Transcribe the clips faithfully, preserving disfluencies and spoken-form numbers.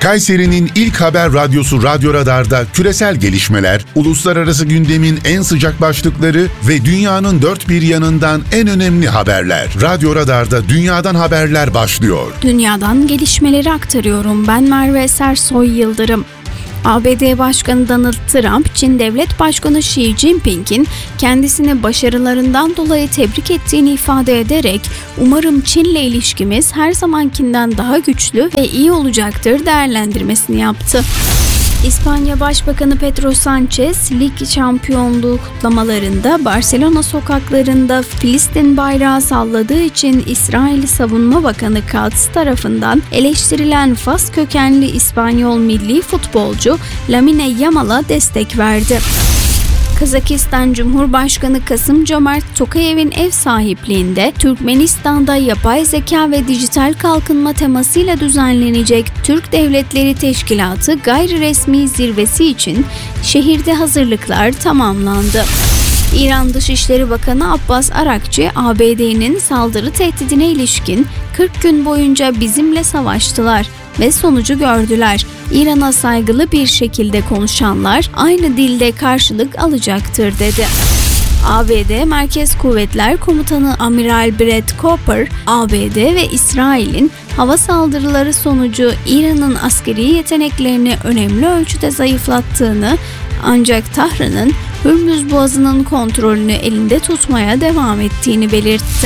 Kayseri'nin ilk haber radyosu Radyo Radar'da küresel gelişmeler, uluslararası gündemin en sıcak başlıkları ve dünyanın dört bir yanından en önemli haberler. Radyo Radar'da dünyadan haberler başlıyor. Dünyadan gelişmeleri aktarıyorum. Ben Merve Sersoy Yıldırım. A B D Başkanı Donald Trump, Çin Devlet Başkanı Xi Jinping'in kendisini başarılarından dolayı tebrik ettiğini ifade ederek "Umarım Çin'le ilişkimiz her zamankinden daha güçlü ve iyi olacaktır" değerlendirmesini yaptı. İspanya Başbakanı Pedro Sánchez, lig şampiyonluğu kutlamalarında Barcelona sokaklarında Filistin bayrağı salladığı için İsrail Savunma Bakanı Katz tarafından eleştirilen Fas kökenli İspanyol milli futbolcu Lamine Yamal'a destek verdi. Kazakistan Cumhurbaşkanı Kasım-Cömert Tokayev'in ev sahipliğinde Türkmenistan'da yapay zeka ve dijital kalkınma temasıyla düzenlenecek Türk Devletleri Teşkilatı gayri resmi zirvesi için şehirde hazırlıklar tamamlandı. İran Dışişleri Bakanı Abbas Arakçı, A B D'nin saldırı tehdidine ilişkin kırk gün boyunca bizimle savaştılar ve sonucu gördüler. İran'a saygılı bir şekilde konuşanlar aynı dilde karşılık alacaktır dedi. A B D Merkez Kuvvetler Komutanı Amiral Brett Cooper, A B D ve İsrail'in hava saldırıları sonucu İran'ın askeri yeteneklerini önemli ölçüde zayıflattığını, ancak Tahran'ın Hürmüz Boğazı'nın kontrolünü elinde tutmaya devam ettiğini belirtti.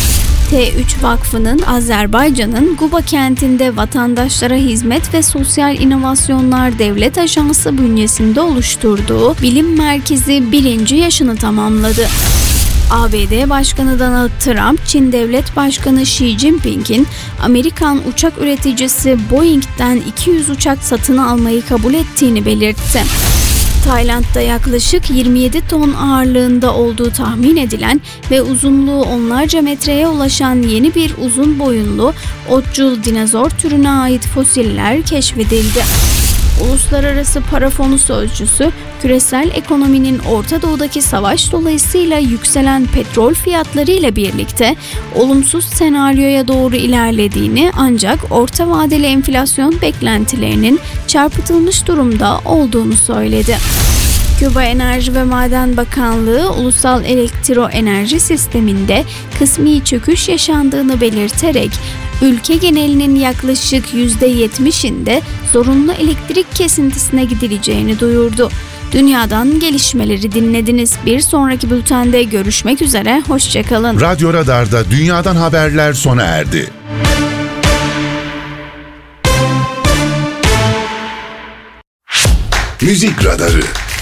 T üç Vakfı'nın Azerbaycan'ın Guba kentinde Vatandaşlara Hizmet ve Sosyal İnovasyonlar Devlet Ajansı bünyesinde oluşturduğu bilim merkezi birinci yaşını tamamladı. A B D Başkanı Donald Trump, Çin Devlet Başkanı Xi Jinping'in Amerikan uçak üreticisi Boeing'den iki yüz uçak satın almayı kabul ettiğini belirtti. Tayland'da yaklaşık yirmi yedi ton ağırlığında olduğu tahmin edilen ve uzunluğu onlarca metreye ulaşan yeni bir uzun boyunlu otçul dinozor türüne ait fosiller keşfedildi. Uluslararası Para Fonu sözcüsü, küresel ekonominin Orta Doğu'daki savaş dolayısıyla yükselen petrol fiyatları ile birlikte olumsuz senaryoya doğru ilerlediğini, ancak orta vadeli enflasyon beklentilerinin çarpıtılmış durumda olduğunu söyledi. Küba Enerji ve Maden Bakanlığı, ulusal elektroenerji sisteminde kısmi çöküş yaşandığını belirterek, ülke genelinin yaklaşık yüzde yetmişinde zorunlu elektrik kesintisine gidileceğini duyurdu. Dünyadan gelişmeleri dinlediniz. Bir sonraki bültende görüşmek üzere, hoşçakalın. Radyo Radar'da dünyadan haberler sona erdi. Müzik Radarı.